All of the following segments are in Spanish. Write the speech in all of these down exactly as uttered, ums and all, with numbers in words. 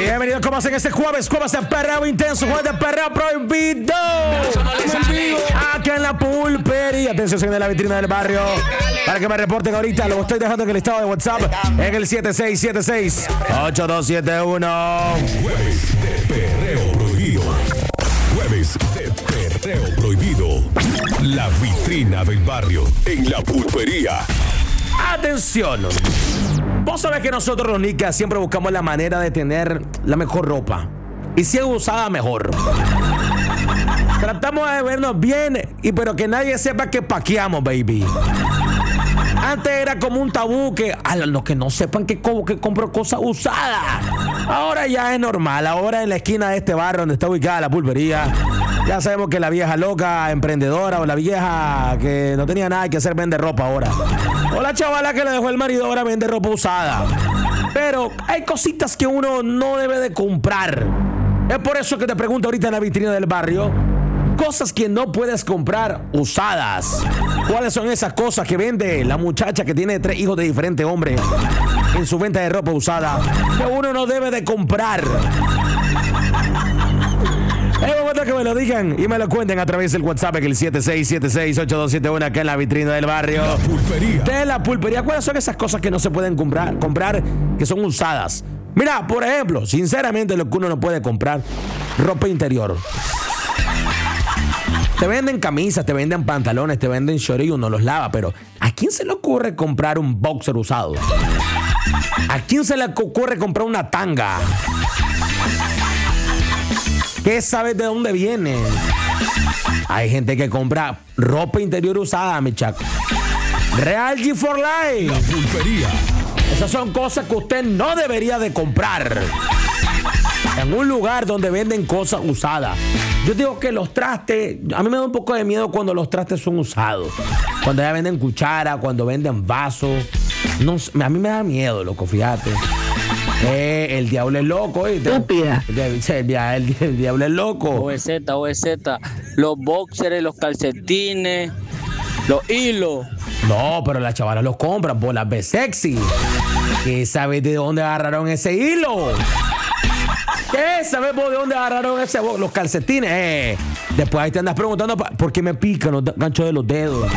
Bienvenidos, ¿cómo hacen este jueves? Jueves de perreo intenso, jueves de perreo prohibido. Aquí en la pulpería. Atención, señor de la vitrina del barrio. Para que me reporten ahorita, lo estoy dejando en el estado de WhatsApp en el siete seis siete seis, ocho dos siete uno. Jueves de perreo prohibido. Jueves de perreo prohibido. La vitrina del barrio en la pulpería. Atención. Vos sabés que nosotros los nicas siempre buscamos la manera de tener la mejor ropa. Y si es usada, mejor. Tratamos de vernos bien, y pero que nadie sepa que paqueamos, baby. Antes era como un tabú que a los que no sepan que, como que compro cosas usadas. Ahora ya es normal. Ahora en la esquina de este barrio donde está ubicada la pulpería, ya sabemos que la vieja loca, emprendedora, o la vieja que no tenía nada que hacer vende ropa ahora. O la chavala que le dejó el marido ahora vende ropa usada. Pero hay cositas que uno no debe de comprar. Es por eso que te pregunto ahorita en la vitrina del barrio. Cosas que no puedes comprar usadas. ¿Cuáles son esas cosas que vende la muchacha que tiene tres hijos de diferentes hombres en su venta de ropa usada que uno no debe de comprar? Es momento que me lo digan y me lo cuenten a través del WhatsApp en el siete seis siete seis, ocho dos siete uno acá en la vitrina del barrio. La pulpería. De la pulpería. ¿Cuáles son esas cosas que no se pueden comprar, comprar que son usadas? Mira, por ejemplo, sinceramente lo que uno no puede comprar, ropa interior. Te venden camisas, te venden pantalones, te venden shorts y uno los lava, pero ¿a quién se le ocurre comprar un boxer usado? ¿A quién se le ocurre comprar una tanga? ¿Qué sabes de dónde viene? Hay gente que compra ropa interior usada, mi chaco. Real G for Life. La pulpería. Esas son cosas que usted no debería de comprar en un lugar donde venden cosas usadas. Yo digo que los trastes, a mí me da un poco de miedo cuando los trastes son usados. Cuando ya venden cuchara, cuando venden vasos. No, a mí me da miedo, loco, fíjate. Eh, el diablo es loco, ¿eh? Estúpida. El, el, el, el diablo es loco. O E Z, O E Z, los boxers, los calcetines, los hilos. No, pero las chavalas los compran por las B sexy. ¿Qué sabes de dónde agarraron ese hilo? ¿Qué sabes vos de dónde agarraron ese los calcetines? Eh, después ahí te andas preguntando por qué me pican los ganchos de los dedos.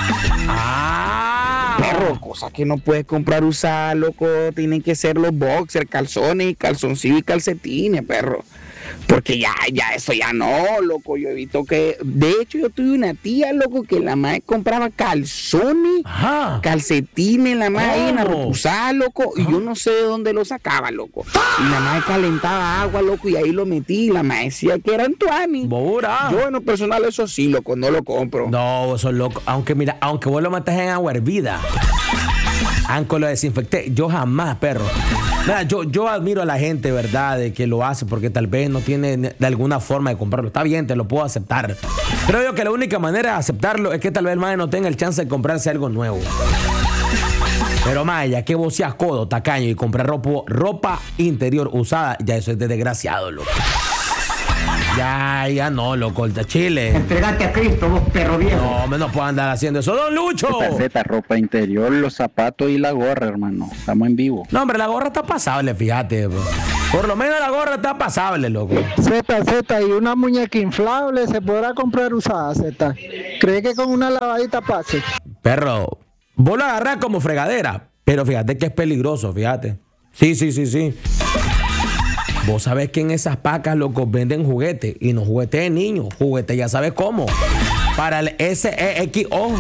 Ah, Perro, cosas que no puedes comprar usadas, loco. Tienen que ser los boxers, calzones, calzoncillos y calcetines, perro. Porque ya, ya, eso ya no, loco. Yo he visto que, de hecho, yo tuve una tía, loco, que la madre compraba calzones, ajá, calcetines, la madre ahí en la Oh. ropa usada, loco. Y yo no sé de dónde lo sacaba, loco. Y la madre calentaba agua, loco, y ahí lo metí. Y la madre decía que eran tuanis. bobura. Yo, en lo personal, eso sí, loco, no lo compro. No, eso es loco. Aunque mira, aunque vos lo metas en agua hervida, aunque lo desinfecté, yo jamás, perro. Mira, yo, yo admiro a la gente, ¿verdad?, de que lo hace porque tal vez no tiene de alguna forma de comprarlo. Está bien, te lo puedo aceptar. Pero yo que la única manera de aceptarlo es que tal vez el mae no tenga el chance de comprarse algo nuevo. Pero mae, ya que vos seas codo, tacaño y comprar ropa, ropa interior usada, ya eso es de desgraciado, loco. Ya, ya no, loco, el Chile. Entregate a Cristo, vos perro viejo. No, me no puedo andar haciendo eso. ¡Don Lucho! Z, ropa interior, los zapatos y la gorra, hermano. Estamos en vivo. No, hombre, la gorra está pasable, fíjate. Bro. Por lo menos la gorra está pasable, loco. Z, Z, y una muñeca inflable se podrá comprar usada, Z. ¿Cree que con una lavadita pase? Perro, vos lo agarrás como fregadera, pero fíjate que es peligroso, fíjate. Sí, sí, sí, sí. Vos sabés que en esas pacas, locos, venden juguetes. Y no juguetes de niños, juguetes ya sabes cómo. Para el S E X O.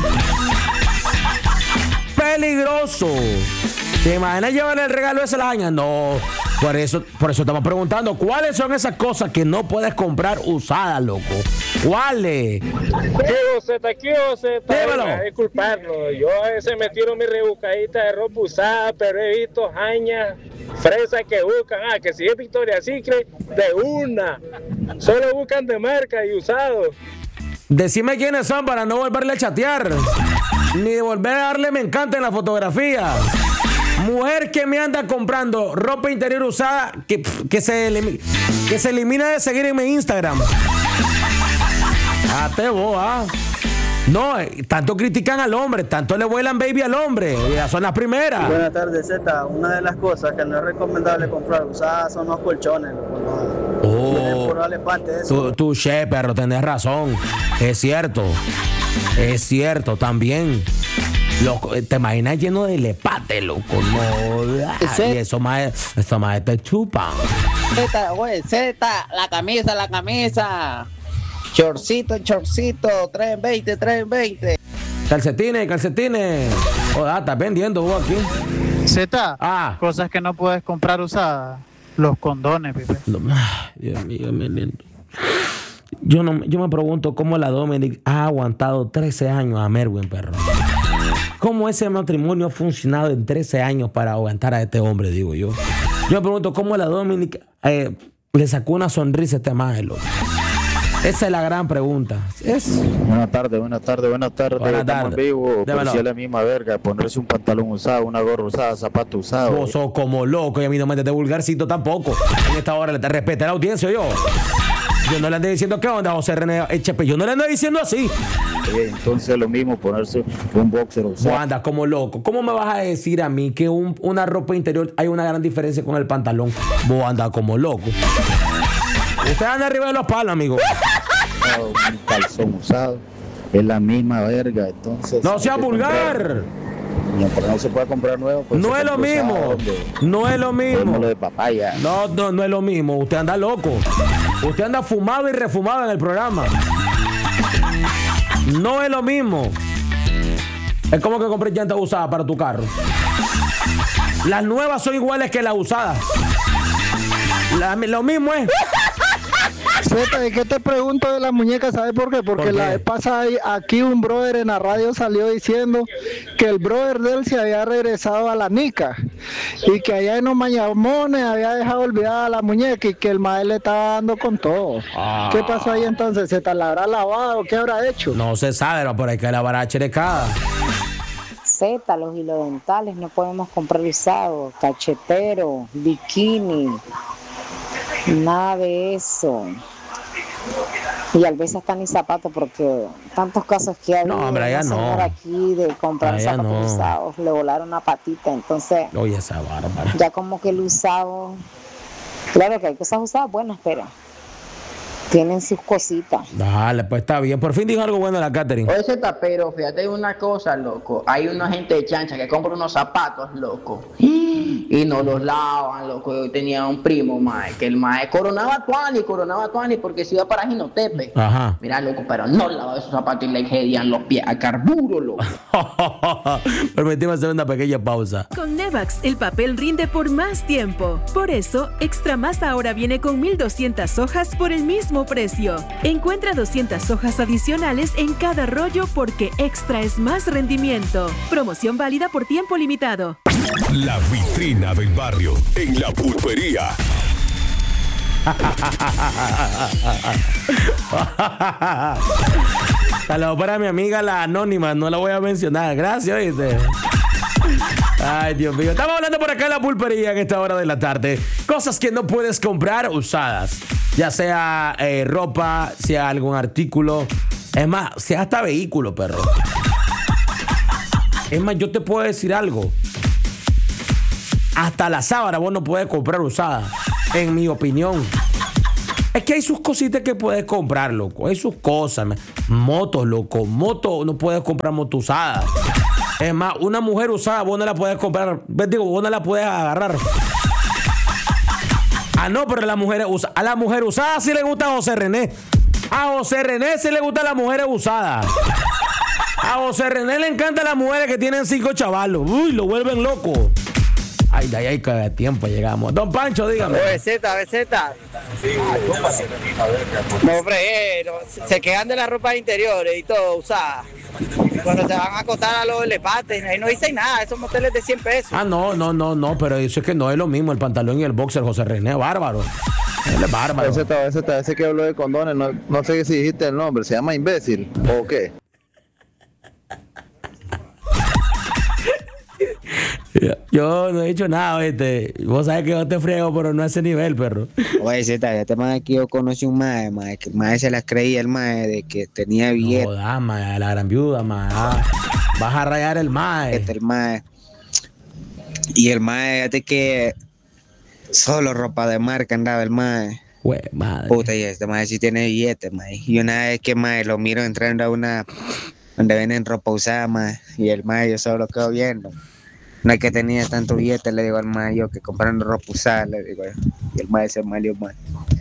Peligroso. ¿Te imaginas llevarle el regalo ese a la aña? No. Por eso, por eso estamos preguntando, ¿cuáles son esas cosas que no puedes comprar usadas, loco? ¿Cuáles? ¿Qué Z? ¿Qué Z? Dímelo. Disculparlo. Yo a veces me tiro mi rebuscadita de ropa usada, pero he visto jañas, fresas que buscan. Ah, que si es Victoria's Secret, de una. Solo buscan de marca y usado. Decime quiénes son para no volverle a chatear. Ni de volver a darle me encanta en la fotografía. Mujer que me anda comprando ropa interior usada que, que, se, elim, que se elimina de seguir en mi Instagram. Ate vos, ah. No, eh, tanto critican al hombre, tanto le vuelan baby al hombre. Ya son las primeras. Buenas tardes, Z. Una de las cosas que no es recomendable comprar usadas son los colchones, loco. No. Oh, Por darle parte de eso. tú, tú, che, pero tenés razón. Es cierto. Es cierto también. Loco, te imaginas lleno de lepate, loco. No, y eso más, eso más te chupan. Z, güey, Z, la camisa, la camisa. Chorcito, chorcito, tres en veinte, tres en veinte. Calcetines, calcetines. Oh, ah, estás vendiendo vos aquí. Z, ah. Cosas que no puedes comprar usadas. Los condones, Pipe. No, Dios mío, me lindo. Yo, no, yo me pregunto cómo la Dominic ha aguantado trece años a Merwin, perro. ¿Cómo ese matrimonio ha funcionado en trece años para aguantar a este hombre, digo yo? Yo me pregunto cómo la Dominic eh, le sacó una sonrisa a este maje, loco. Esa es la gran pregunta. Es... Buenas tardes, buenas tardes, buenas tardes. Buenas Estamos tardes. en vivo. Démelo. Por si es la misma verga. Ponerse un pantalón usado, una gorra usada, zapato usado. Vos sos como loco y a mí no me metes de vulgarcito tampoco. En esta hora le te respete a la audiencia yo. Yo no le ando diciendo qué onda, José René Echepe. Yo no le ando diciendo así. Eh, entonces lo mismo ponerse un boxer usado. Vos andas como loco. ¿Cómo me vas a decir a mí que un, una ropa interior hay una gran diferencia con el pantalón? Vos andas como loco. Usted anda arriba de los palos, amigo. Un calzón usado. Es la misma verga. Entonces. No sea vulgar. No, pero no se puede comprar nuevo. Pues no es lo mismo. Usado, no es lo mismo. Lo de papaya. No, no, no es lo mismo. Usted anda loco. Usted anda fumado y refumado en el programa. No es lo mismo. Es como que compré llantas usadas para tu carro. Las nuevas son iguales que las usadas. La, lo mismo es. Z, ¿y qué te pregunto de la muñeca? ¿Sabes por qué? Porque ¿Por qué? La vez pasada aquí un brother en la radio salió diciendo que el brother de él se había regresado a la nica y que allá en los Mañamones había dejado olvidada la muñeca y que el maestro le estaba dando con todo. Ah. ¿Qué pasó ahí entonces? ¿Se te la habrá lavado? ¿Qué habrá hecho? No se sabe, pero por ahí que lavar a cherecada. Z, los hilodentales no podemos comprar usados, cachetero, bikini, nada de eso. Y a veces hasta ni zapatos porque tantos casos que hay. No, hombre, allá no. Aquí de comprar allá zapatos no. usados, le volaron una patita, entonces. Oye, esa bárbara. Ya como que el usado, claro que hay cosas usadas buenas, pero tienen sus cositas. Dale, pues está bien. Por fin dijo algo bueno la Catherine. Oye, Z, pero fíjate una cosa, loco. Hay una gente de chancha que compra unos zapatos, loco. Y no los lavan, loco. Yo tenía un primo, mae, que el mae coronaba a Tuani, coronaba a Tuani porque se iba para Jinotepe. Ajá. Mira, loco, pero no lavaba esos zapatos y le hedían los pies a carburo, loco. Permitimos hacer una pequeña pausa. Con Nevax, el papel rinde por más tiempo. Por eso, Extra Más ahora viene con mil doscientas hojas por el mismo precio. Encuentra doscientas hojas adicionales en cada rollo porque Extra es más rendimiento. Promoción válida por tiempo limitado. La vitrina del barrio en la pulpería. Saludos para mi amiga la anónima, no la voy a mencionar. Gracias, ¿oíste? Ay, Dios mío. Estamos hablando por acá en la pulpería en esta hora de la tarde. Cosas que no puedes comprar usadas. Ya sea eh, ropa, sea algún artículo. Es más, sea hasta vehículo, perro. Es más, yo te puedo decir algo. Hasta la sábana vos no puedes comprar usada, en mi opinión. Es que hay sus cositas que puedes comprar, loco. Hay sus cosas. Motos, loco. Moto, no puedes comprar moto usada. Es más, una mujer usada vos no la puedes comprar. Digo, vos no la puedes agarrar. Ah, no, pero la mujer usa, a la mujer usada sí le gusta a José René. A José René sí le gusta a las mujeres usadas. A José René le encantan las mujeres que tienen cinco chavalos. Uy, lo vuelven loco. Ay, de ahí hay que tiempo llegamos. Don Pancho, dígame. Oye, Z, Z. No, hombre, eh, no, se quedan de las ropas interiores y todo usada. Cuando se van a acotar a los elefantes, ahí no dicen nada, esos moteles de cien pesos. Ah, no, no, no, no, pero eso es que no es lo mismo el pantalón y el boxer, José René, bárbaro. Él es bárbaro. Ese, ese, ese que habló de condones, no, no sé si dijiste el nombre, ¿se llama imbécil o qué? Yo no he dicho nada, este. Vos sabés que yo te friego, pero no a ese nivel, perro. Oye, Zeta, este man aquí yo conocí un mae, mae, que el mae se las creía el mae de que tenía billete. No, da, mae, la gran viuda, mae. Ah, vas a rayar el mae. Este, el mae. Y el mae, fíjate que solo ropa de marca andaba el mae. Güey, madre. Puta, y este mae sí tiene billete, mae. Y una vez que mae lo miro entrando a una donde venden ropa usada, mae. Y el mae yo solo lo quedo viendo. No es que tenía tanto billete, le digo al mae yo que comprando ropa usada, le digo. Y el mae se malió más.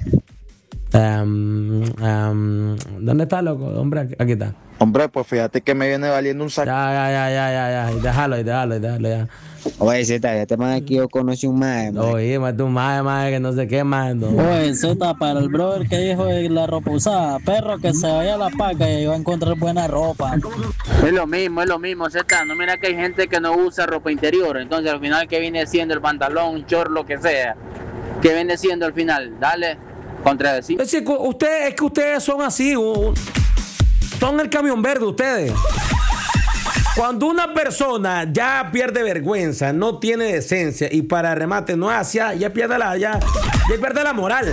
Um, um, ¿Dónde está, loco? Hombre, aquí está. Hombre, pues fíjate que me viene valiendo un saco. Ya, ya, ya, ya, ya, ya. Déjalo, déjalo, déjalo, ya. Oye, Zeta, este man aquí yo conocí un mae, mae. Oye, más tú, mae, mae, que no sé qué, mae. No. Oye, Zeta, para el brother que dijo de la ropa usada, perro que se vaya a la paca y va a encontrar buena ropa. Es lo mismo, es lo mismo, Zeta. No mira que hay gente que no usa ropa interior. Entonces, al final, ¿qué viene siendo el pantalón, un short, lo que sea? ¿Qué viene siendo al final? Dale, contradecir. Es, usted, es que ustedes son así, un, son el camión verde, ustedes. Cuando una persona ya pierde vergüenza, no tiene decencia y para remate no hace, ya pierde la, ya, ya pierde la moral.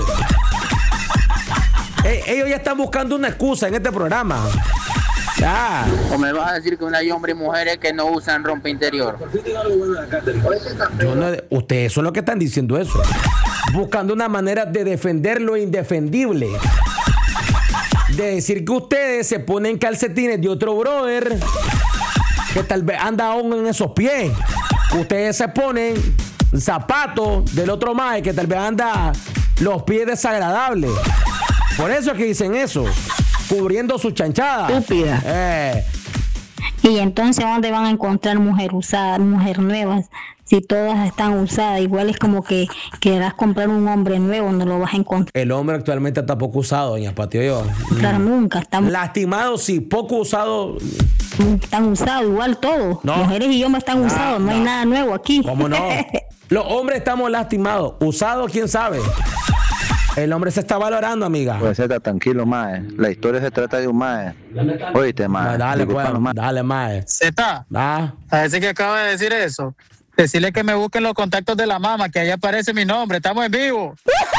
Eh, ellos ya están buscando una excusa en este programa. Ya. ¿O me vas a decir que no hay hombres y mujeres que no usan ropa interior? Yo no, ustedes son los que están diciendo eso. Buscando una manera de defender lo indefendible. De decir que ustedes se ponen calcetines de otro brother que tal vez anda aún en esos pies. Ustedes se ponen zapatos del otro mae que tal vez anda los pies desagradables. Por eso es que dicen eso, cubriendo su chanchada. Estúpida. Eh. Y entonces, ¿dónde van a encontrar mujer usada, mujer nuevas? Si todas están usadas, igual es como que quieras comprar un hombre nuevo, no lo vas a encontrar. El hombre actualmente está poco usado, doña Patio. Yo. Claro, nunca. Está lastimado, sí, poco usado. Están usados igual todos. No. Mujeres y hombres están no, usados, no, no hay nada nuevo aquí. ¿Cómo no? Los hombres estamos lastimados. Usados, quién sabe. El hombre se está valorando, amiga. Pues está tranquilo, mae. La historia se trata de un mae. Oíste, mae. Dale, pues, mae. dale, mae. Zeta, ¿Ah? a ese que acaba de decir eso, decirle que me busquen los contactos de la mamá, que ahí aparece mi nombre. Estamos en vivo.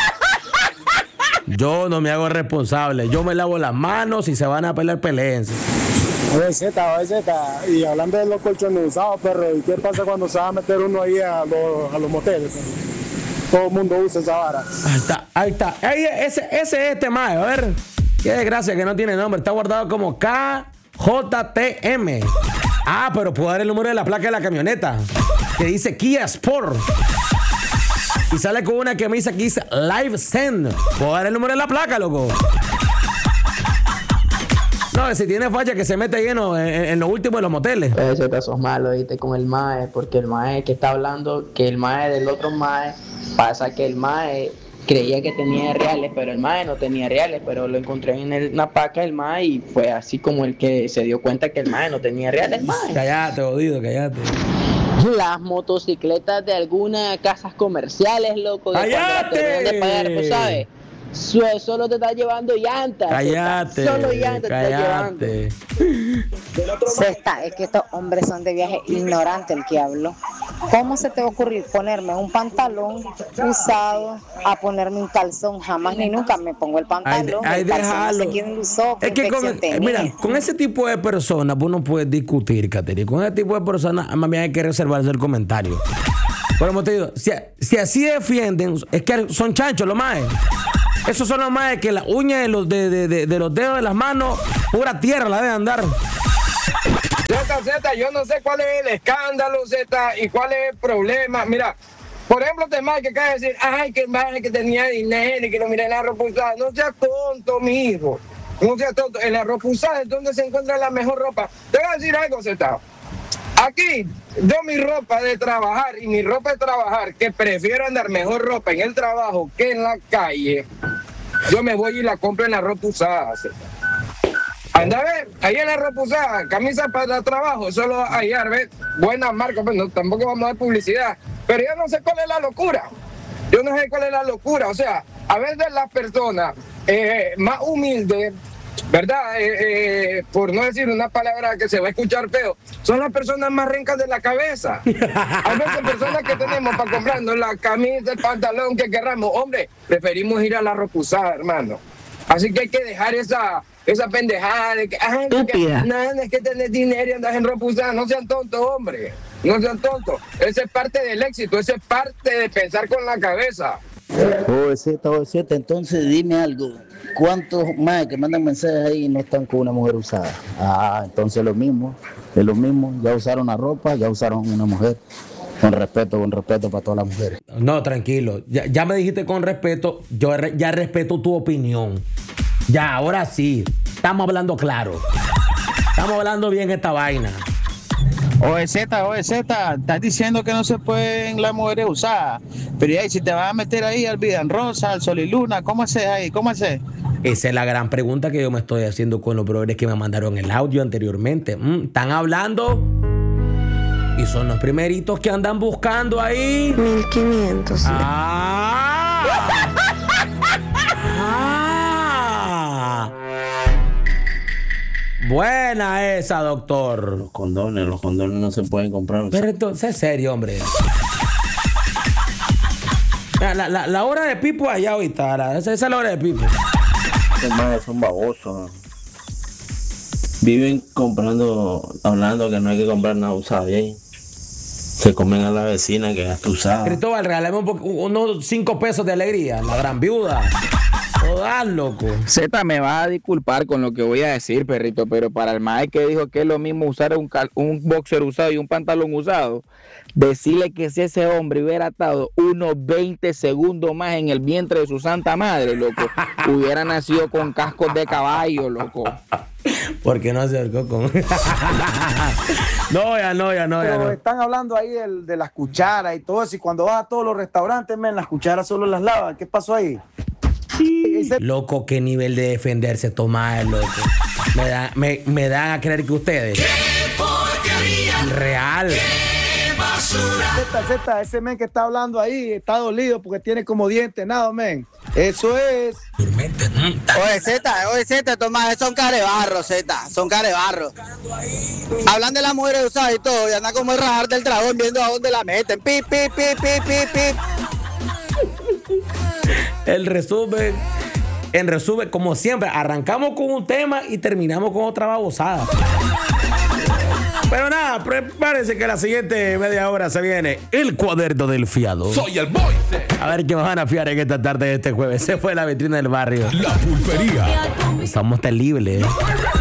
Yo no me hago responsable. Yo me lavo las manos y se van a pelear, peleense. Oye, Zeta, oye, Zeta, y hablando de los colchones usados, perro, ¿y qué pasa cuando se va a meter uno ahí a los, a los moteles? Perro? Todo el mundo usa esa vara. Ahí está, ahí está. Ahí, ese, ese es este mae, a ver. Qué desgracia que no tiene nombre. Está guardado como K J T M. Ah, pero puedo dar el número de la placa de la camioneta, que dice Kia Sport. Y sale con una camisa que dice Live Send. Puedo dar el número de la placa, loco. No, si tiene falla que se mete lleno en, en lo último de los moteles. Ese te sos malo, ¿viste? Con el mae, porque el mae que está hablando, que el mae del otro mae, pasa que el mae creía que tenía reales, pero el mae no tenía reales, pero lo encontré en el, una paca del mae y fue así como el que se dio cuenta que el mae no tenía reales, mae. Cállate, jodido, cállate. Las motocicletas de algunas casas comerciales, loco, de cuando la terminan de pagar, ¿tú sabes? Solo te está llevando llantas. Cállate. Solo llantas te está llevando. Sexta, es que estos hombres son de viaje ignorante el que hablo. ¿Cómo se te va a ocurrir ponerme un pantalón usado a ponerme un calzón? Jamás ni nunca me pongo el pantalón. Ay, el calzón déjalo. no sé quién lo usó, es que con, eh, mira, con ese tipo de personas vos no puedes discutir, Caterina. Con ese tipo de personas más bien hay que reservarse el comentario. Pero como te digo, si, si así defienden, es que son chanchos los maes. Esos son los maes que las uñas de los, de, de, de, de los dedos de las manos, pura tierra la deben andar. Z, Z, yo no sé cuál es el escándalo, Z, y cuál es el problema. Mira, por ejemplo, este mae que acaba de decir, ay, que el mae que tenía dinero y que lo miré en la ropa usada. No seas tonto, mi hijo. No seas tonto. En la ropa usada es donde se encuentra la mejor ropa. Te voy a decir algo, Z. Aquí, yo mi ropa de trabajar y mi ropa de trabajar, que prefiero andar mejor ropa en el trabajo que en la calle, yo me voy y la compro en la ropa usada, Z. Anda a ver, ahí en la ropa usada, camisa para trabajo, solo ahí a ver, buenas marcas, pues no, tampoco vamos a dar publicidad, pero yo no sé cuál es la locura, yo no sé cuál es la locura, o sea, a veces las personas eh, más humildes ¿verdad? Eh, eh, por no decir una palabra que se va a escuchar feo, son las personas más rencas de la cabeza. Hay veces personas que tenemos para comprarnos la camisa, el pantalón que querramos. Hombre, preferimos ir a la ropa usada, hermano. Así que hay que dejar esa, esa pendejada de que, ay, no, que nada, es que tenés dinero y andas en ropa usada. No sean tontos, hombre. No sean tontos. Esa es parte del éxito, esa es parte de pensar con la cabeza. O Z, O Z, entonces dime algo. ¿Cuántos más que mandan mensajes ahí y no están con una mujer usada? Ah, entonces lo mismo, es lo mismo. Ya usaron la ropa, ya usaron una mujer. Con respeto, con respeto para todas las mujeres. No, tranquilo. Ya, ya me dijiste con respeto. Yo re, ya respeto tu opinión. Ya, ahora sí. Estamos hablando claro. Estamos hablando bien esta vaina. O Z, O Z, estás diciendo que no se pueden las mujeres usadas. Pero ahí, si te vas a meter ahí al Vida en Rosa, al Sol y Luna, ¿cómo haces ahí? ¿Cómo haces? Esa es la gran pregunta que yo me estoy haciendo con los brothers que me mandaron el audio anteriormente. Mm, ¿Están hablando? Y son los primeritos que andan buscando ahí. mil quinientos. Ah. Ah. Buena esa, doctor. Los condones, los condones no se pueden comprar. Pero entonces, es serio, hombre. La, la, la, la hora de Pipo allá ahorita. La, esa, esa es la hora de Pipo. Estos madres son babosos. Viven comprando, hablando que no hay que comprar nada usado bien. Se comen a la vecina que gasta usada. Cristóbal, regálame un po- unos cinco pesos de alegría. La gran viuda. Joder, loco. Z, me va a disculpar con lo que voy a decir, perrito, pero para el mae que dijo que es lo mismo usar un, cal- un boxer usado y un pantalón usado, decirle que si ese hombre hubiera estado unos veinte segundos más en el vientre de su santa madre, loco, hubiera nacido con cascos de caballo, loco. ¿Por qué no se acercó con...? No, ya no, ya no, ya Pero no. están hablando ahí del- de las cucharas y todo eso, y cuando vas a todos los restaurantes, men, las cucharas solo las lavan. ¿Qué pasó ahí? Loco, qué nivel de defenderse toma el loco. Me, da, me, me dan a creer que ustedes. Real. Z, Z, ese men que está hablando ahí está dolido porque tiene como diente, nada, men. Eso es. Oye, Z, oye, Z, Tomás, son carebarros, Z, son carebarros. Hablan de las mujeres usadas y todo, y andan como el rajar del dragón viendo a dónde la meten. Pip, pip, pip, pip, pip, pip. El resumen, en resumen, como siempre, arrancamos con un tema y terminamos con otra babosada. Pero nada, prepárense que la siguiente media hora se viene el cuaderno del fiado. Soy el boy. A ver qué me van a fiar en esta tarde de este jueves. Se fue la vitrina del barrio. La pulpería. Estamos terribles.